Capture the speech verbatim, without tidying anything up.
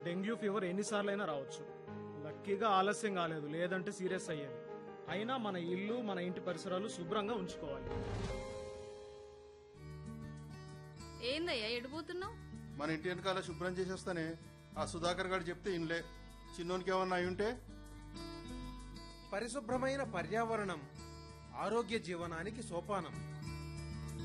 Dengue fever ఎన్నిసార్లైనా రావచ్చు. లక్కీగా ఆలస్యం కాలేదు, లేదంటే సీరియస్ అయ్యేది. అయినా మన ఇల్లు మన ఇంటి పరిసరాలు శుభ్రంగా ఉంచుకోవాలి. ఏందయ్యా ఎడిపోతున్నావు? మన ఇంటి వెనకాల శుభ్రం చేసేస్తానే. ఆ సుధాకర్ గారు చెప్తే ఇన్లే. చిన్నోనికి ఏమన్నా అయి ఉంటే. పరిశుభ్రమైన పర్యావరణం ఆరోగ్య జీవనానికి సోపానం.